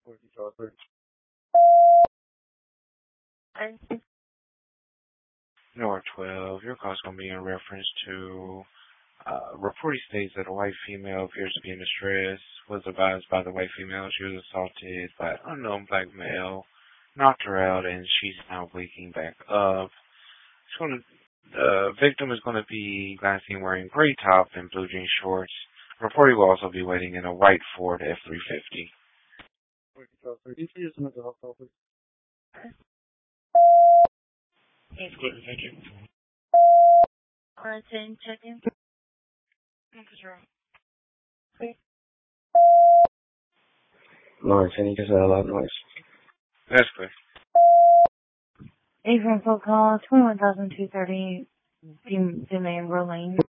North 12, your call is going to be in reference to reporting states that a white female appears to be in distress, was advised by the white female she was assaulted by an unknown black male, knocked her out, and she's now waking back up. The victim is going to be last seen wearing gray top and blue jean shorts. Reportedly will also be waiting in a white Ford F-350. That's good, thank you. Quarantine check-in. Lawrence, any just a lot of noise. That's good. April phone call 21,230 Domain Rolling.